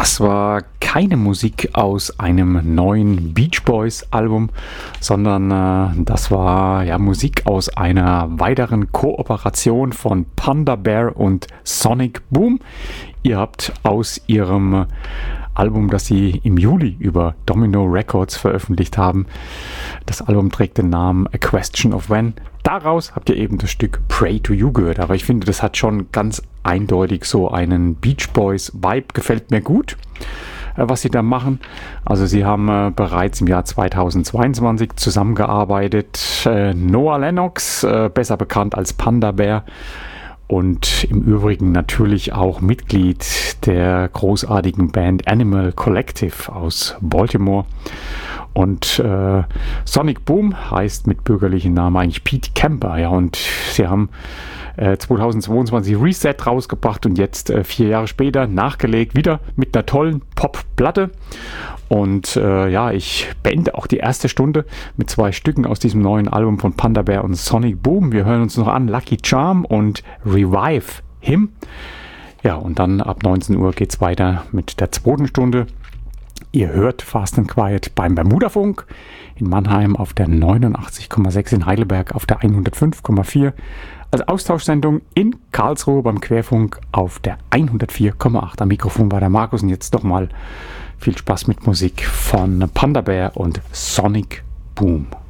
Das war keine Musik aus einem neuen Beach Boys Album, sondern das war Musik aus einer weiteren Kooperation von Panda Bear und Sonic Boom. Ihr habt aus ihrem Album, das sie im Juli über Domino Records veröffentlicht haben, das Album trägt den Namen A Question of When. Daraus habt ihr eben das Stück Pray to You gehört, aber ich finde, das hat schon ganz eindeutig so einen Beach Boys Vibe, gefällt mir gut, was sie da machen. Also sie haben bereits im Jahr 2022 zusammengearbeitet. Noah Lennox, besser bekannt als Panda Bear, und im Übrigen natürlich auch Mitglied der großartigen Band Animal Collective aus Baltimore. Und Sonic Boom heißt mit bürgerlichem Namen eigentlich Pete Camper. Ja, und sie haben 2022 Reset rausgebracht und jetzt 4 Jahre später nachgelegt, wieder mit einer tollen Pop-Platte. Und ich beende auch die erste Stunde mit 2 Stücken aus diesem neuen Album von Panda Bear und Sonic Boom. Wir hören uns noch an Lucky Charm und Revive Him. Ja, und dann ab 19 Uhr geht es weiter mit der 2. Stunde. Ihr hört Fast and Quiet beim Bermudafunk in Mannheim auf der 89,6, in Heidelberg auf der 105,4, als Austauschsendung in Karlsruhe beim Querfunk auf der 104,8. Am Mikrofon war der Markus und jetzt nochmal viel Spaß mit Musik von Panda Bear und Sonic Boom.